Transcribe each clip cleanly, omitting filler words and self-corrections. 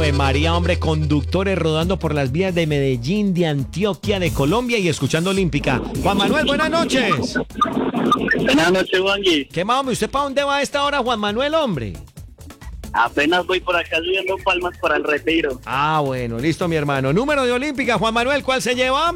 Ave María, hombre, conductores rodando por las vías de Medellín, de Antioquia, de Colombia y escuchando Olímpica. Juan Manuel, buenas noches. Buenas noches, Juanqui. ¿Qué más, hombre? ¿Usted para dónde va a esta hora, Juan Manuel, hombre? Apenas voy por acá subiendo palmas para el retiro. Ah, bueno, listo, mi hermano. Número de Olímpica, Juan Manuel, ¿cuál se lleva?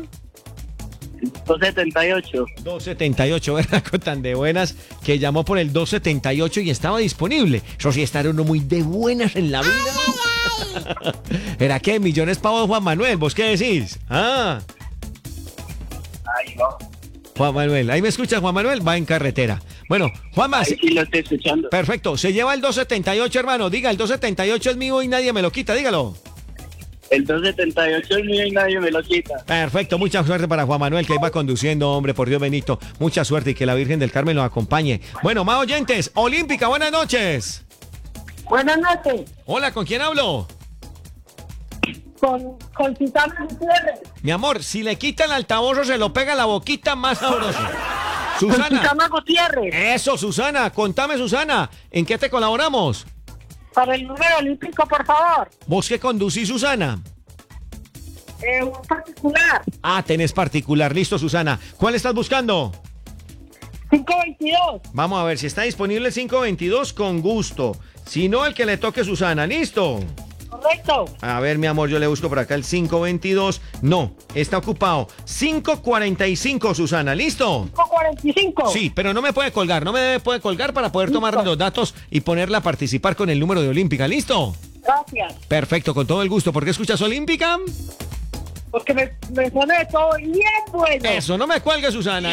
278. 278, ¿verdad? Con tan de buenas que llamó por el 278 y estaba disponible. Eso sí, estar uno muy de buenas en la vida. ¿Era qué? Millones pavos, Juan Manuel. ¿Vos qué decís? Ah. Ay, no. Juan Manuel, ahí me escuchas, Juan Manuel, va en carretera. Bueno, Juanma, Ahí sí lo estoy escuchando. perfecto, se lleva el 278, hermano. Diga, el 278 es mío y nadie me lo quita, dígalo. El 278 es mío y nadie me lo quita. Perfecto, mucha suerte para Juan Manuel, que ahí va conduciendo, hombre, por Dios bendito. Mucha suerte y que la Virgen del Carmen lo acompañe. Bueno, más oyentes, Olímpica, buenas noches. Buenas noches, Hola, ¿con quién hablo? con Susana Gutiérrez. Mi amor, si le quita el altavoz o se lo pega en la boquita, más sabroso. Con Susana. Susana Gutiérrez, Eso, Susana. Contame, Susana. ¿En qué te colaboramos? para el número olímpico, por favor. ¿Vos qué conducís, Susana? Un particular, Ah, tenés particular. Listo, Susana. ¿Cuál estás buscando? 522. Vamos a ver si está disponible el 522 con gusto. Si no, el que le toque, Susana. ¿Listo? Correcto. A ver, mi amor, yo le busco por acá el 522. No, está ocupado. 545, Susana. ¿Listo? 545. Sí, pero no me puede colgar. No me puede colgar para poder tomarme los datos y ponerla a participar con el número de Olímpica. ¿Listo? Gracias. Perfecto, con todo el gusto. ¿Por qué escuchas Olímpica? Porque me pone todo bien bueno. Eso, no me cuelgue, Susana.